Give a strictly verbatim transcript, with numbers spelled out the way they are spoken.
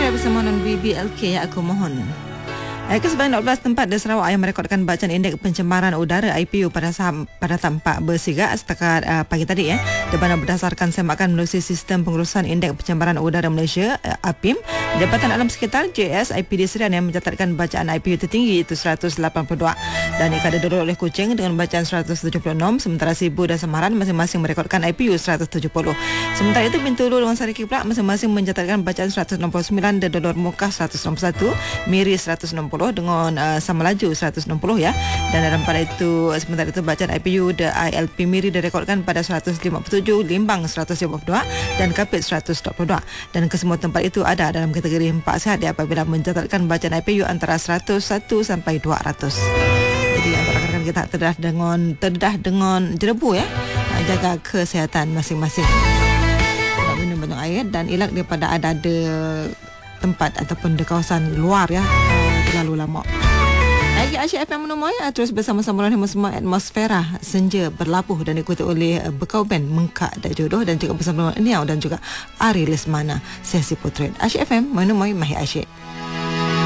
Potret bersama non B B L K ya, aku mohon. Eh, Sebanyak empat belas tempat di Sarawak yang merekodkan bacaan indeks pencemaran udara I P U pada saham, pada tampak bersirat setakat uh, pagi tadi ya. Di mana berdasarkan semakan melalui Sistem Pengurusan Indeks Pencemaran Udara Malaysia uh, A P I M, Jabatan Alam Sekitar J S I P D Serian yang mencatatkan bacaan I P U tertinggi itu seratus lapan puluh dua dan ia didorong oleh Kuching dengan bacaan seratus tujuh puluh enam, sementara Sibu dan Samaran masing-masing merekodkan I P U seratus tujuh puluh. Sementara itu Bintulu dengan Sariki pula masing-masing mencatatkan bacaan seratus enam puluh sembilan dan Dodor Mukah seratus enam puluh satu, Miri seratus enam puluh dengan uh, Samalaju seratus enam puluh ya. Dan dalam pada itu sementara itu bacaan I P U The I L P Miri direkodkan pada seratus lima puluh tujuh, Limbang seratus lima puluh dua dan Kapit seratus dua puluh dua. Dan kesemua tempat itu ada dalam kategori empat sihat ya, apabila mencatatkan bacaan I P U antara seratus satu sampai dua ratus. Jadi antara rakan kita terdedah dengan terdedah dengan jerebu ya. Jaga kesihatan masing-masing. Minum banyak air dan elak daripada ada-ada tempat ataupun di kawasan luar ya uh, terlalu lama. Lagi Asyik F M menemui uh, terus bersama-sama dengan semua atmosfera senja berlabuh dan diikuti oleh uh, bekau band Mengkak dan Jodoh dan juga bersama dengan Niau dan juga Ari Lesmana sesi potret. Asyik F M menemui Mahir Asyik.